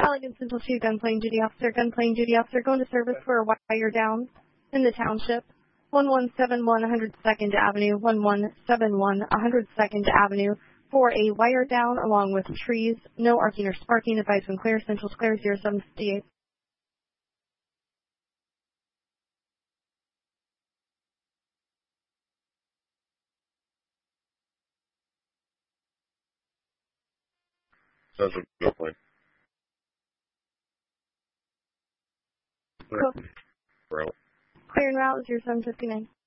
Allegan Central 2, gunplane duty officer, going to service for a wire down in the township. 1171 102nd Avenue, 1171 102nd Avenue, for a wire down along with trees. No arcing or sparking. Advice when clear. Central clear 0758. Central gunplane. Clear en route 0759.